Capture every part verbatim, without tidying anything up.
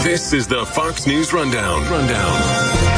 This is the Fox News Rundown. Rundown.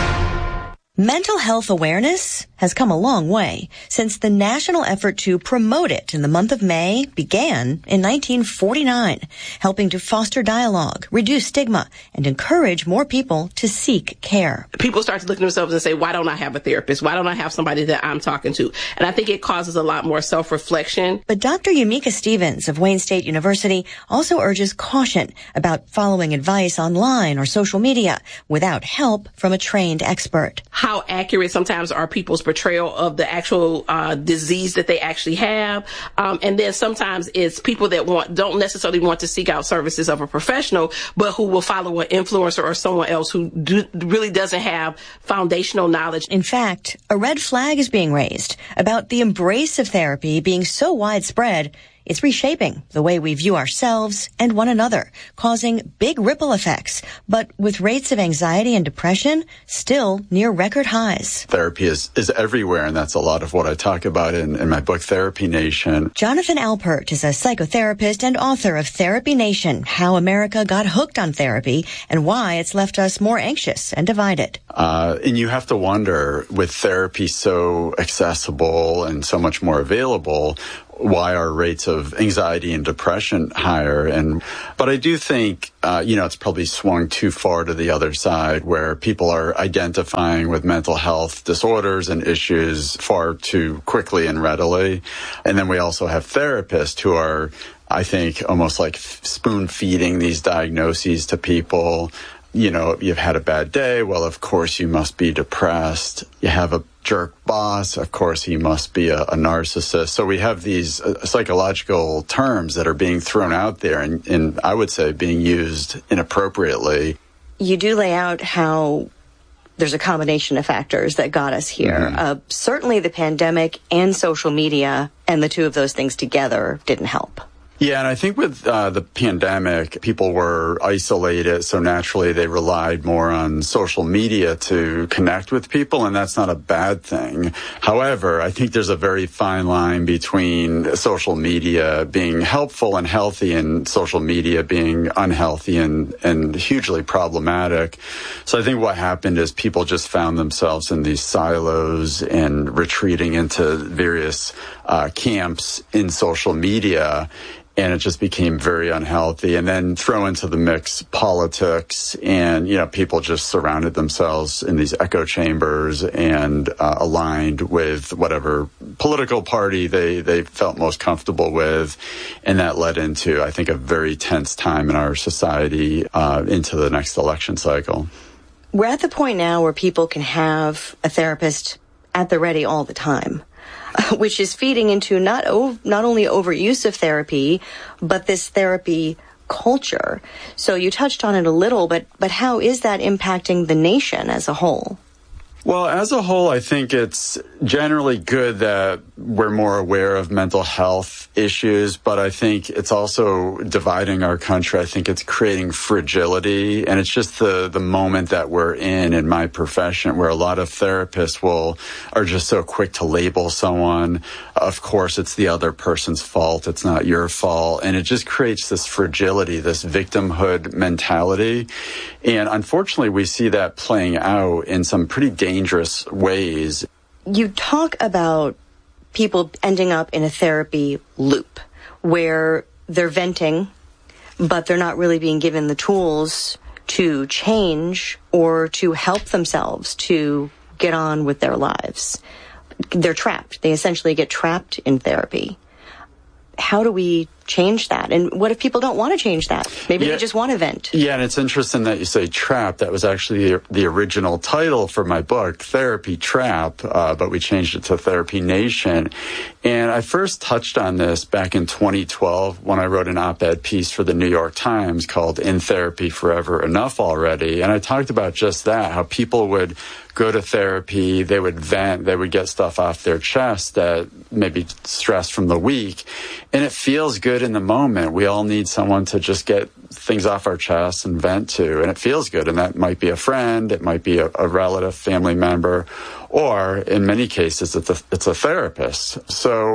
Mental health awareness has come a long way since the national effort to promote it in the month of May began in nineteen forty-nine, helping to foster dialogue, reduce stigma, and encourage more people to seek care. People start to look at themselves and say, why don't I have a therapist? Why don't I have somebody that I'm talking to? And I think it causes a lot more self-reflection. But Doctor Yumika Stevens of Wayne State University also urges caution about following advice online or social media without help from a trained expert. How accurate sometimes are people's portrayal of the actual uh, disease that they actually have. Um, and then sometimes it's people that want don't necessarily want to seek out services of a professional, but who will follow an influencer or someone else who do, really doesn't have foundational knowledge. In fact, a red flag is being raised about the embrace of therapy being so widespread, it's reshaping the way we view ourselves and one another, causing big ripple effects, but with rates of anxiety and depression still near record highs. Therapy is, is everywhere, and that's a lot of what I talk about in, in my book, Therapy Nation. Jonathan Alpert is a psychotherapist and author of Therapy Nation, How America Got Hooked on Therapy and Why It's Left Us More Anxious and Divided. Uh, and you have to wonder, with therapy so accessible and so much more available, why are rates of anxiety and depression higher? And but I do think, uh, you know, it's probably swung too far to the other side where people are identifying with mental health disorders and issues far too quickly and readily. And then we also have therapists who are, I think, almost like spoon feeding these diagnoses to people. You know, you've had a bad day. Well, of course, you must be depressed. You have a jerk boss. Of course, he must be a, a narcissist. So we have these uh, psychological terms that are being thrown out there and, and I would say being used inappropriately. You do lay out how there's a combination of factors that got us here. Mm-hmm. Uh, certainly the pandemic and social media, and the two of those things together didn't help. Yeah, and I think with uh, the pandemic, people were isolated, so naturally they relied more on social media to connect with people, and that's not a bad thing. However, I think there's a very fine line between social media being helpful and healthy and social media being unhealthy and, and hugely problematic. So I think what happened is people just found themselves in these silos and retreating into various uh, camps in social media. And it just became very unhealthy. And then throw into the mix politics, and, you know, people just surrounded themselves in these echo chambers and uh, aligned with whatever political party they, they felt most comfortable with. And that led into, I think, a very tense time in our society uh, into the next election cycle. We're at the point now where people can have a therapist at the ready all the time, which is feeding into not o- not only overuse of therapy, but this therapy culture. So you touched on it a little, but but how is that impacting the nation as a whole? Well, as a whole, I think it's generally good that we're more aware of mental health issues, but I think it's also dividing our country. I think it's creating fragility, and it's just the, the moment that we're in in my profession where a lot of therapists will are just so quick to label someone. Of course, it's the other person's fault. It's not your fault. And it just creates this fragility, this victimhood mentality. And unfortunately, we see that playing out in some pretty dangerous ways. You talk about people ending up in a therapy loop where they're venting, but they're not really being given the tools to change or to help themselves to get on with their lives. They're trapped. They essentially get trapped in therapy. How do we change that? And what if people don't want to change that? Maybe yeah, they just want to vent. Yeah, and it's interesting that you say trap. That was actually the, the original title for my book, Therapy Trap, uh, but we changed it to Therapy Nation. And I first touched on this back in twenty twelve when I wrote an op-ed piece for the New York Times called In Therapy Forever, Enough Already. And I talked about just that, how people would go to therapy, they would vent, they would get stuff off their chest that maybe stress from the week. And it feels good in the moment. We all need someone to just get things off our chest and vent to, and it feels good. And that might be a friend, it might be a, a relative, family member, or in many cases, it's a, it's a therapist. So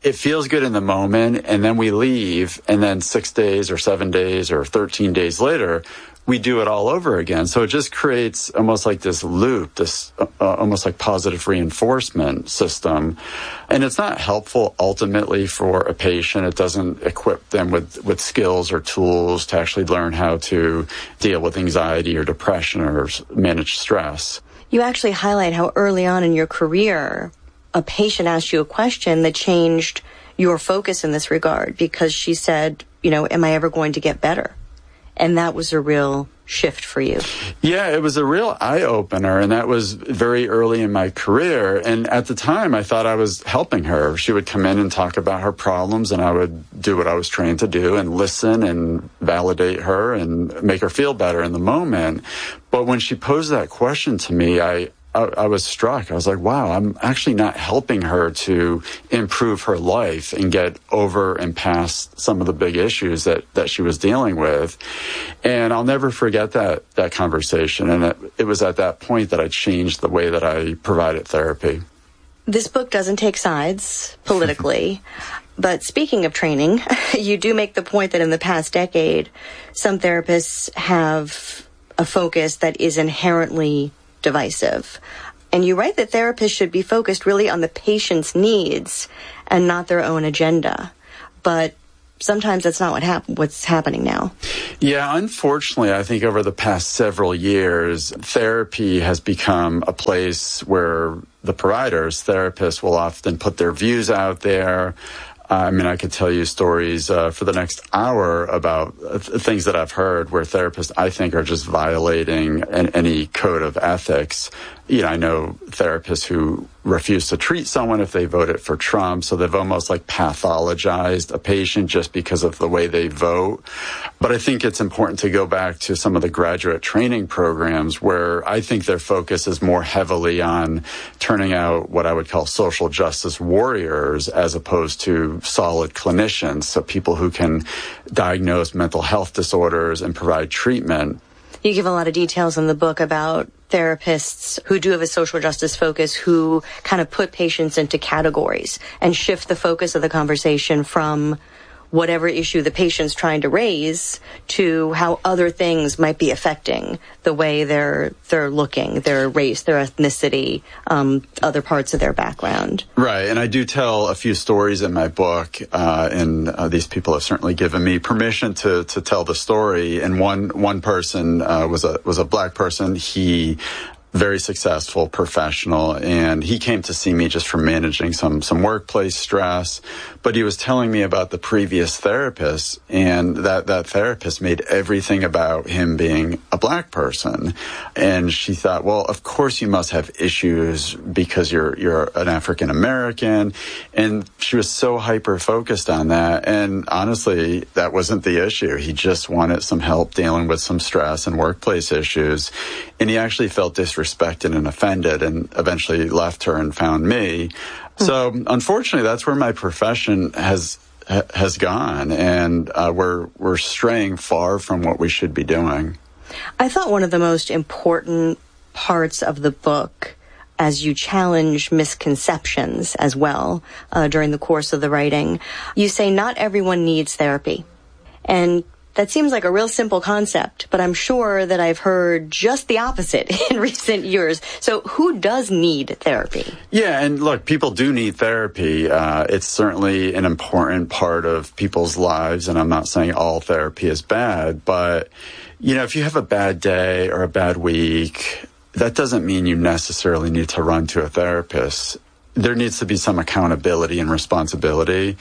it feels good in the moment, and then we leave, and then six days or seven days or thirteen days later, we do it all over again. So it just creates almost like this loop, this uh, almost like positive reinforcement system. And it's not helpful ultimately for a patient. It doesn't equip them with, with skills or tools to actually learn how to deal with anxiety or depression or manage stress. You actually highlight how early on in your career, a patient asked you a question that changed your focus in this regard, because she said, you know, am I ever going to get better? And that was a real shift for you. Yeah, it was a real eye-opener, and that was very early in my career. And at the time, I thought I was helping her. She would come in and talk about her problems, and I would do what I was trained to do and listen and validate her and make her feel better in the moment. But when she posed that question to me, I I, I was struck. I was like, wow, I'm actually not helping her to improve her life and get over and past some of the big issues that, that she was dealing with. And I'll never forget that, that conversation. And it, it was at that point that I changed the way that I provided therapy. This book doesn't take sides politically. But speaking of training, you do make the point that in the past decade, some therapists have a focus that is inherently divisive. And you write that therapists should be focused really on the patient's needs and not their own agenda. But sometimes that's not what hap- what's happening now. Yeah, unfortunately, I think over the past several years, therapy has become a place where the providers, therapists, will often put their views out there. I mean, I could tell you stories uh, for the next hour about uh, things that I've heard where therapists, I think, are just violating an, any code of ethics. You know, I know therapists who refuse to treat someone if they voted for Trump, so they've almost like pathologized a patient just because of the way they vote. But I think it's important to go back to some of the graduate training programs where I think their focus is more heavily on turning out what I would call social justice warriors as opposed to solid clinicians, so people who can diagnose mental health disorders and provide treatment. You give a lot of details in the book about therapists who do have a social justice focus who kind of put patients into categories and shift the focus of the conversation from whatever issue the patient's trying to raise to how other things might be affecting the way they're they're looking, their race, their ethnicity, um, other parts of their background. Right, and I do tell a few stories in my book, uh, and uh, these people have certainly given me permission to to tell the story. And one one person uh, was a was a black person. He very successful professional, and he came to see me just for managing some some workplace stress. But he was telling me about the previous therapist, and that that therapist made everything about him being a black person. And she thought, well, of course you must have issues because you're you're an African American. And she was so hyper focused on that. And honestly, that wasn't the issue. He just wanted some help dealing with some stress and workplace issues. And he actually felt disrespected and offended, and eventually left her and found me. So unfortunately, that's where my profession has has gone, and uh, we're we're straying far from what we should be doing. I thought one of the most important parts of the book, as you challenge misconceptions as well uh, during the course of the writing, you say not everyone needs therapy. And that seems like a real simple concept, but I'm sure that I've heard just the opposite in recent years. So who does need therapy? Yeah, and look, people do need therapy. Uh, it's certainly an important part of people's lives, and I'm not saying all therapy is bad, but, you know, if you have a bad day or a bad week, that doesn't mean you necessarily need to run to a therapist. There needs to be some accountability and responsibility.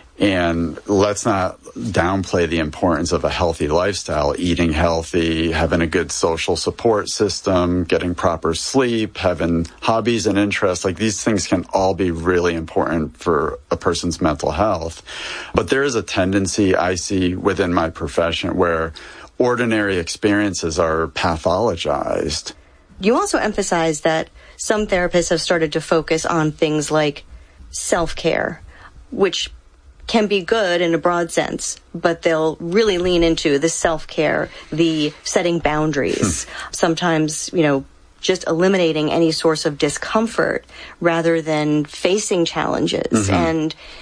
And let's not downplay the importance of a healthy lifestyle, eating healthy, having a good social support system, getting proper sleep, having hobbies and interests. Like, these things can all be really important for a person's mental health. But there is a tendency I see within my profession where ordinary experiences are pathologized. You also emphasize that some therapists have started to focus on things like self-care, which can be good in a broad sense, but they'll really lean into the self-care, the setting boundaries, sometimes, you know, just eliminating any source of discomfort rather than facing challenges. Mm-hmm. And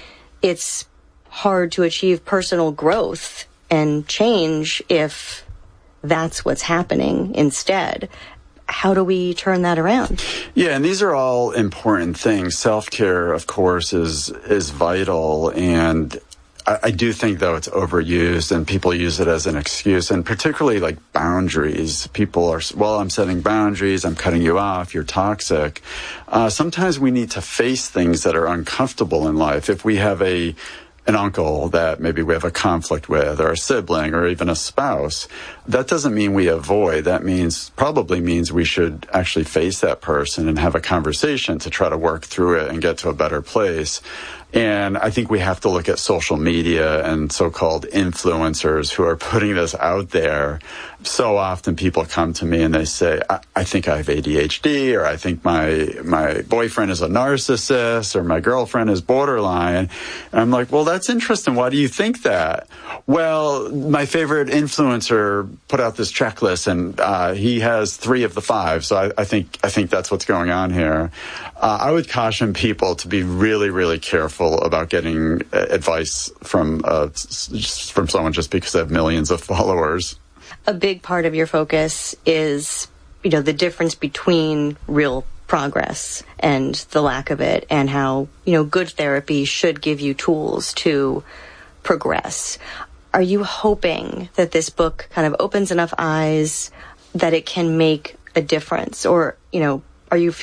it's hard to achieve personal growth and change if that's what's happening instead. How do we turn that around? Yeah, and these are all important things. Self-care, of course, is is vital, and I, I do think, though, it's overused, and people use it as an excuse, and particularly, like, boundaries. People are, well, I'm setting boundaries, I'm cutting you off, you're toxic. Uh, sometimes we need to face things that are uncomfortable in life. If we have a an uncle that maybe we have a conflict with, or a sibling, or even a spouse, that doesn't mean we avoid. That means, probably means we should actually face that person and have a conversation to try to work through it and get to a better place. And I think we have to look at social media and so-called influencers who are putting this out there. So often people come to me and they say, I, I think I have A D H D, or I think my my boyfriend is a narcissist, or my girlfriend is borderline. And I'm like, well, that's interesting. Why do you think that? Well, my favorite influencer put out this checklist, and uh, he has three of the five. So I, I think I think that's what's going on here. Uh, I would caution people to be really, really careful about getting advice from uh, from someone just because they have millions of followers. A big part of your focus is, you know, the difference between real progress and the lack of it, and how, you know, good therapy should give you tools to progress. Are you hoping that this book kind of opens enough eyes that it can make a difference? Or, you know, are you